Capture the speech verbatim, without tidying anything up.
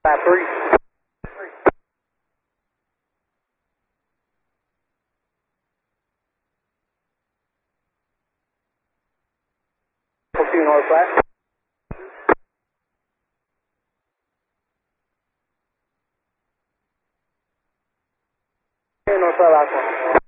Five three. Two north flat. North flat last one.